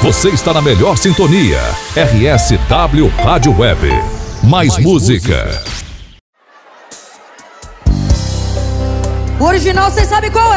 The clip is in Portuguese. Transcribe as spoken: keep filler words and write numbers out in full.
Você está na melhor sintonia. R S W Rádio Web. Mais, Mais música. música. O original, vocês sabem qual é?